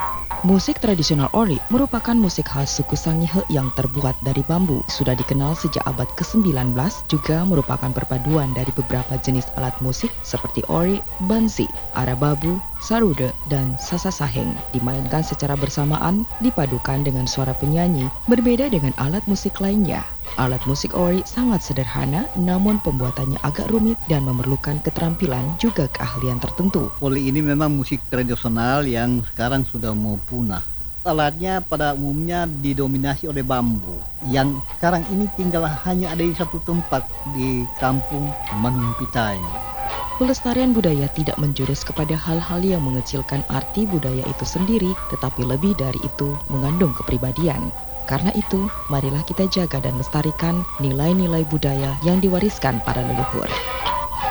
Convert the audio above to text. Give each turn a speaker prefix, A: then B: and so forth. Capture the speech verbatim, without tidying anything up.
A: Musik tradisional Ori merupakan musik khas suku Sangihe yang terbuat dari bambu. Sudah dikenal sejak abad kesembilan belas, juga merupakan perpaduan dari beberapa jenis alat musik seperti Ori, Bansi, Arababu, Sarude, dan Sasasaheng. Dimainkan secara bersamaan, dipadukan dengan suara penyanyi, berbeda dengan alat musik lainnya. Alat musik Ori sangat sederhana, namun pembuatannya agak rumit dan memerlukan keterampilan juga keahlian tertentu.
B: Oli ini memang musik tradisional yang sekarang sudah mau punah. Alatnya pada umumnya didominasi oleh bambu, yang sekarang ini tinggal hanya ada di satu tempat di kampung Manumpitai.
A: Pelestarian budaya tidak menjurus kepada hal-hal yang mengecilkan arti budaya itu sendiri, tetapi lebih dari itu mengandung kepribadian. Karena itu, marilah kita jaga dan lestarikan nilai-nilai budaya yang diwariskan para leluhur.